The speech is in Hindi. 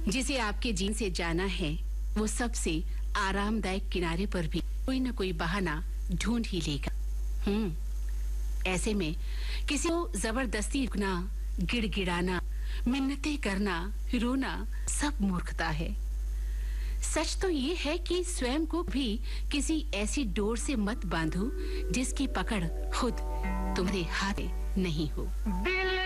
जिसे आपके जीवन से जाना है वो सबसे आरामदायक किनारे पर भी कोई न कोई बहाना ढूंढ ही लेगा। ऐसे में किसी को जबरदस्ती रुकना, गिड़गिड़ाना, मिन्नतें करना, रोना सब मूर्खता है। सच तो ये है कि स्वयं को भी किसी ऐसी डोर से मत बांधो जिसकी पकड़ खुद तुम्हारे हाथ में नहीं हो।